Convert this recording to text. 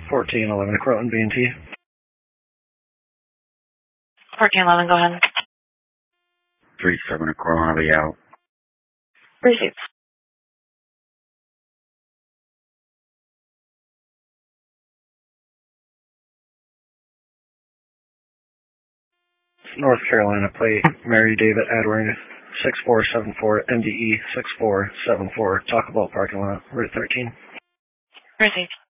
1411 Croton B&T. 1411, go ahead. 37 Croton, I'll be out. Received. North Carolina plate, Mary David Edward, 6474 MDE 6474, Taco Bell parking lot, Route 13. Received.